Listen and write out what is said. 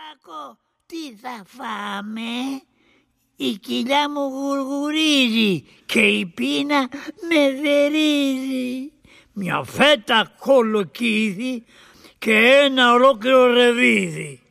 Κάκο, τι θα φάμε? Η κοιλιά μου γουργουρίζει και η πείνα με δερίζει. Μια φέτα κολοκύδι και ένα ολόκληρο ρεβίδι.